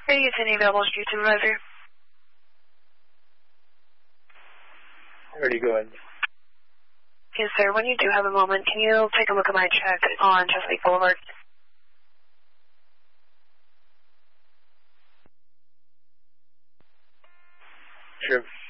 Are you any available street supervisor? Ready, go ahead. Yes, sir. When you do have a moment, can you take a look at my check on Chesapeake Boulevard? Sure.